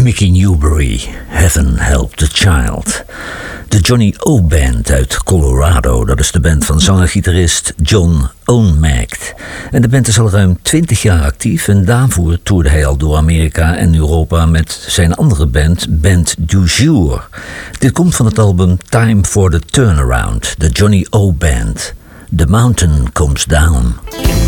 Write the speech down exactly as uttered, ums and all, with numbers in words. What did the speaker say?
Mickey Newbury, Heaven Help the Child. De Johnny O Band uit Colorado, dat is de band van zanger-gitarist John Ohnmacht. En de band is al ruim twintig jaar actief en daarvoor toerde hij al door Amerika en Europa met zijn andere band, Band du Jour. Dit komt van het album Time for the Turnaround, de Johnny O Band. The Mountain Comes Down.